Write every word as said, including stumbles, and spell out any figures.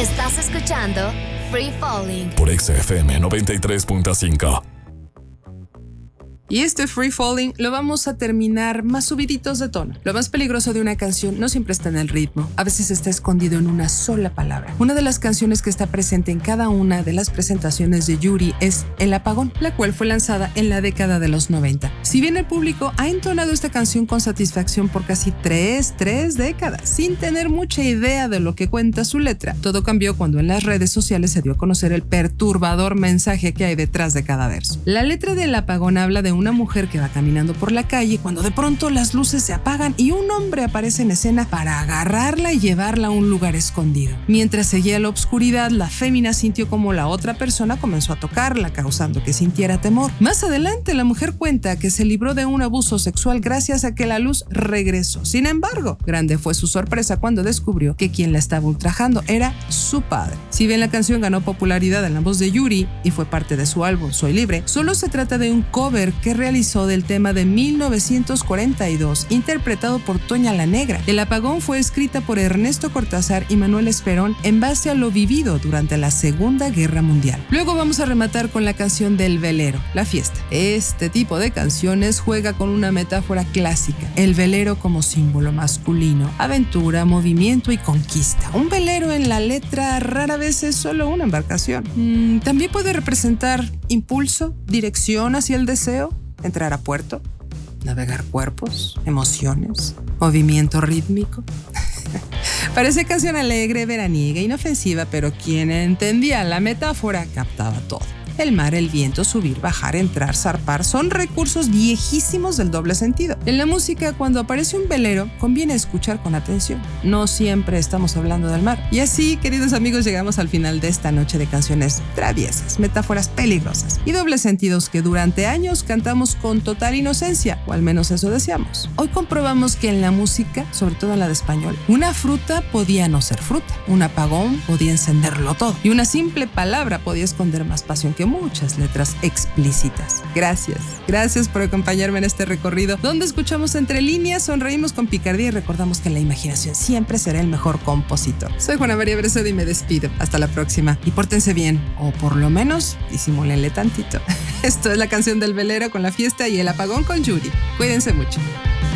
Estás escuchando Free Falling por X F M noventa y tres punto cinco. Y este Free Falling lo vamos a terminar más subiditos de tono. Lo más peligroso de una canción no siempre está en el ritmo, a veces está escondido en una sola palabra. Una de las canciones que está presente en cada una de las presentaciones de Yuri es El Apagón, la cual fue lanzada en la década de los noventa. Si bien el público ha entonado esta canción con satisfacción por casi tres, tres décadas, sin tener mucha idea de lo que cuenta su letra, todo cambió cuando en las redes sociales se dio a conocer el perturbador mensaje que hay detrás de cada verso. La letra del Apagón habla de un una mujer que va caminando por la calle cuando de pronto las luces se apagan y un hombre aparece en escena para agarrarla y llevarla a un lugar escondido. Mientras seguía la oscuridad, la fémina sintió como la otra persona comenzó a tocarla, causando que sintiera temor. Más adelante, la mujer cuenta que se libró de un abuso sexual gracias a que la luz regresó. Sin embargo, grande fue su sorpresa cuando descubrió que quien la estaba ultrajando era su padre. Si bien la canción ganó popularidad en la voz de Yuri y fue parte de su álbum Soy Libre, solo se trata de un cover que realizó del tema de mil novecientos cuarenta y dos, interpretado por Toña la Negra. El Apagón fue escrita por Ernesto Cortázar y Manuel Esperón en base a lo vivido durante la Segunda Guerra Mundial. Luego vamos a rematar con la canción del velero, La Fiesta. Este tipo de canciones juega con una metáfora clásica, el velero como símbolo masculino, aventura, movimiento y conquista. Un velero en la letra rara vez es solo una embarcación. Mm, también puede representar impulso, dirección hacia el deseo, entrar a puerto, navegar cuerpos, emociones, movimiento rítmico. Parece canción alegre, veraniega, inofensiva, pero quien entendía la metáfora captaba todo. El mar, el viento, subir, bajar, entrar, zarpar son recursos viejísimos del doble sentido. En la música, cuando aparece un velero, conviene escuchar con atención. No siempre estamos hablando del mar. Y así, queridos amigos, llegamos al final de esta noche de canciones traviesas, metáforas peligrosas y dobles sentidos que durante años cantamos con total inocencia, o al menos eso deseamos. Hoy comprobamos que en la música, sobre todo en la de español, una fruta podía no ser fruta, un apagón podía encenderlo todo y una simple palabra podía esconder más pasión que muchas letras explícitas. Gracias, gracias por acompañarme en este recorrido donde escuchamos entre líneas, sonreímos con picardía y recordamos que la imaginación siempre será el mejor compositor. Soy Juana María Bresedo y me despido. Hasta la próxima. Y pórtense bien, o por lo menos disimúlenle tantito. Esto es la canción del velero con La Fiesta y El Apagón con Yuri. Cuídense mucho.